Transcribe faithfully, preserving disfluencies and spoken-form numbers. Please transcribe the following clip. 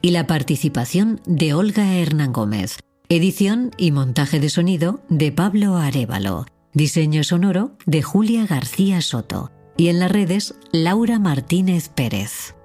y la participación de Olga Hernán Gómez. Edición y montaje de sonido de Pablo Arévalo. Diseño sonoro de Julia García Soto. Y en las redes, Laura Martínez Pérez.